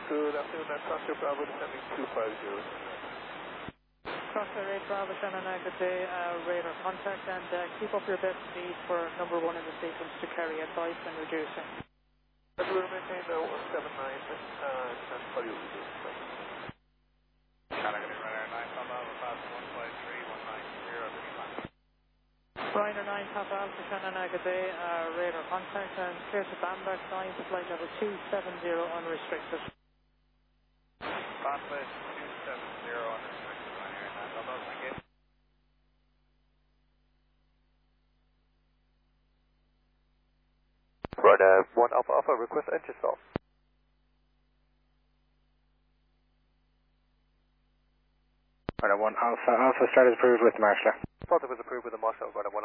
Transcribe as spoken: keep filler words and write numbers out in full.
Good afternoon, that's Crosshair Bravo descending two five zero. Crosshair eight Bravo, Shannon, good day, uh, radar contact, and uh, keep up your best speed for number one in the sequence to carry advice and reducing. As we maintain the one seven nine, uh, and call you reduce. Shannon, radar nine, Papa Alpha, fast one five three one nine zero, Ryder nine, Papa Alpha, Shannon, good day, uh, radar contact, and clear to Bamberg nine, flight level two seven zero unrestricted. Fastway two seven zero unrestricted, Ryder nine, Papa Alpha, thank you. Ryder one Alpha Alpha, request engine stop. Ryder one Alpha Alpha, start is approved with Marshall. Thought it was approved with the Marshall, Ryder one.